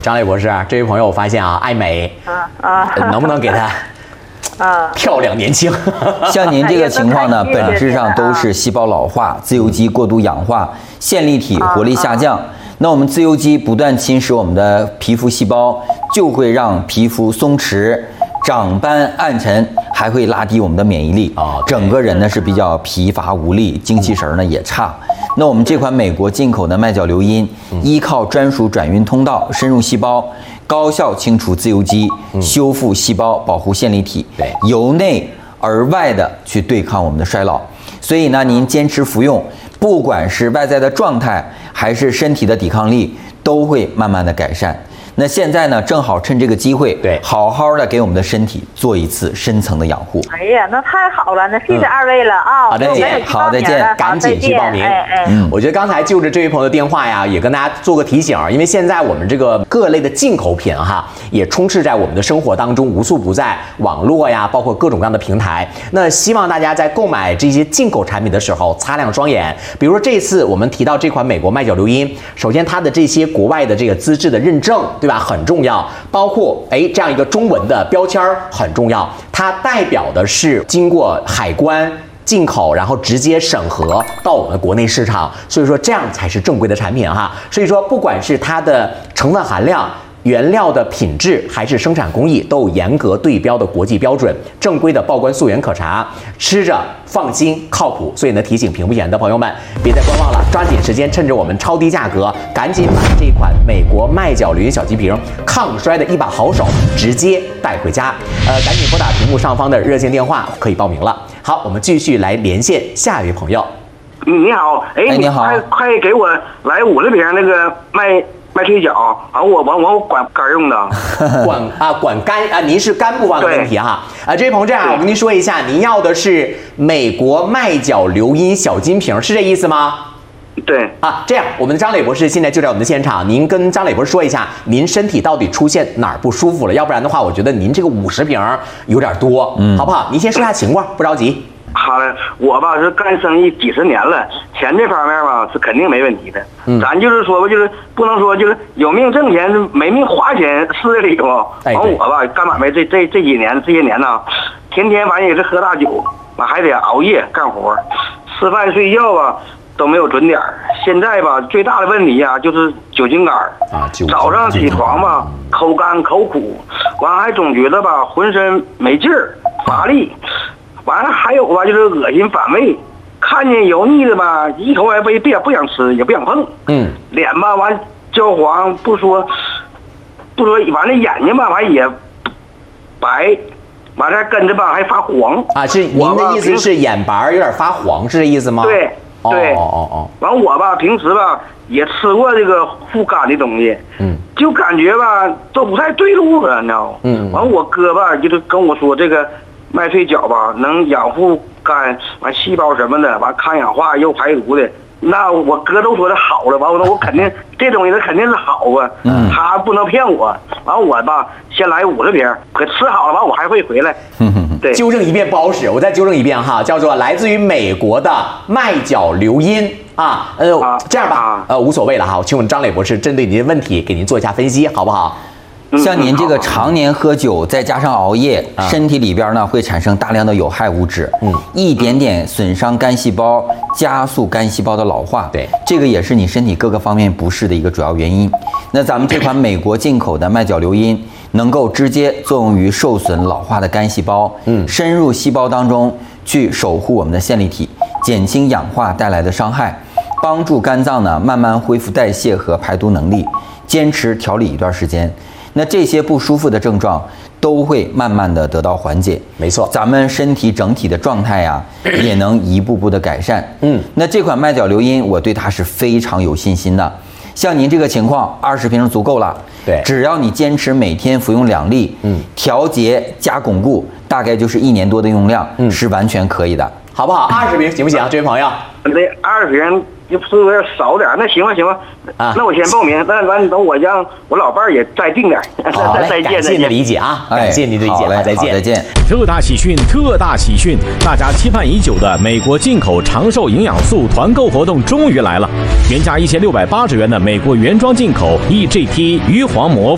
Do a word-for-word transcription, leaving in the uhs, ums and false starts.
张磊博士，这位朋友我发现啊，爱美，啊啊，能不能给他啊漂亮年轻？ 像您这个情况呢，本质上都是细胞老化、自由基过度氧化、线粒体活力下降。那我们自由基不断侵蚀我们的皮肤细胞，就会让皮肤松弛、长斑暗沉，还会拉低我们的免疫力啊，整个人呢是比较疲乏无力，精气神呢也差。那我们这款美国进口的麦角硫因，依靠专属转运通道深入细胞，高效清除自由基，修复细胞，保护线粒体，由内而外的去对抗我们的衰老。所以呢，您坚持服用，不管是外在的状态，还是身体的抵抗力，都会慢慢的改善。那现在呢，正好趁这个机会，对，好好的给我们的身体做一次深层的养护。 哎呀，那太好了，那谢谢二位了啊！ 好的，好，再见，赶紧去报名。哎哎，嗯，我觉得刚才就着这位朋友的电话呀，也跟大家做个提醒，因为现在我们这个各类的进口品哈，也充斥在我们的生活当中，无处不在，网络呀，包括各种各样的平台。那希望大家在购买这些进口产品的时候，擦亮双眼。比如说这次我们提到这款美国麦角硫因，首先它的这些国外的这个资质的认证，对吧？很重要，包括哎这样一个中文的标签很重要，它代表的是经过海关进口，然后直接审核到我们国内市场，所以说这样才是正规的产品哈。所以说不管是它的成分含量、原料的品质还是生产工艺，都有严格对标的国际标准，正规的报关溯源可查，吃着放心靠谱。所以呢，提醒屏幕前的朋友们，别再观望了，抓紧时间，趁着我们超低价格，赶紧把这款美国麦角硫因小金瓶抗衰的一把好手直接带回家。呃，赶紧拨打屏幕上方的热线电话，可以报名了。好，我们继续来连线下一位朋友。 嗯，你好，哎， 哎你好， 快快给我来五十瓶那个麦。麦脆角啊，我我我管肝用的， 管啊管肝啊，您是肝部方面的问题哈啊，这位朋友这样，我跟您说一下，您要的是美国麦角硫因小金瓶，是这意思吗？ 对啊，这样，我们的张磊博士现在就在我们的现场，您跟张磊博士说一下，您身体到底出现哪儿不舒服了？要不然的话，我觉得您这个五十瓶有点多，嗯，好不好？您先说下情况，不着急。 好嘞，我吧是干生意几十年了，钱这方面吧是肯定没问题的。嗯，咱就是说吧，就是不能说就是有命挣钱，没命花钱是这理由。完、哎、我吧干买卖这这这几年这些年呢，天天反正也是喝大酒，完还得熬夜干活，吃饭睡觉吧都没有准点。现在吧最大的问题呀、啊、就是酒精肝啊，早上起床吧口干口苦，完还总觉得吧浑身没劲儿乏力。完了还有吧，就是恶心反胃，看见油腻的吧，一口也不不不想吃，也不想碰。嗯，脸吧完焦黄，不说不说，完了眼睛吧完也白，完了跟着吧还发黄啊。是您的意思是眼白有点发黄，是这意思吗？ 对对。 哦哦哦。 完我吧平时吧也吃过这个护肝的东西，嗯，就感觉吧都不太对路了，你知道吗？嗯。完我哥吧就是跟我说这个。麦脆角吧，能养护肝，完细胞什么的，完抗氧化又排毒的。那我哥都说的好了，完我说我肯定这东西它肯定是好啊，嗯，他不能骗我。完我吧，先来五十瓶，可吃好了，完我还会回来。对， 纠正一遍不好使，我再纠正一遍哈，叫做来自于美国的麦角硫因啊。呃，啊、这样吧，啊、呃，无所谓了哈，请我们张磊博士针对您的问题给您做一下分析，好不好？ 像您这个常年喝酒，再加上熬夜，嗯、身体里边呢会产生大量的有害物质，嗯，一点点损伤肝细胞，加速肝细胞的老化， 对， 这个也是你身体各个方面不适的一个主要原因。那咱们这款美国进口的麦角硫因，能够直接作用于受损老化的肝细胞，嗯，深入细胞当中去守护我们的线粒体，减轻氧化带来的伤害，帮助肝脏呢慢慢恢复代谢和排毒能力，坚持调理一段时间。那这些不舒服的症状都会慢慢的得到缓解， 没错， 咱们身体整体的状态呀、啊，也能一步步的改善。嗯，那这款麦角硫因，我对它是非常有信心的。像您这个情况，二十瓶足够了。 对， 只要你坚持每天服用两粒，嗯，调节加巩固，大概就是一年多的用量，嗯，是完全可以的， 好不好？二十瓶行不行，这位朋友？ 那二十瓶。是不是有点少点？那行吧，行吧，啊，那我先报名。那完，等我让我老伴儿也再定点。 好嘞， 再见， 感谢您的理解啊，感谢您的理解， 好， 再见， 再见。 特大喜讯，特大喜讯！大家期盼已久的美国进口长寿营养素团购活动终于来了，原价一千六百八十元的美国原装进口 E G T 鱼黄膜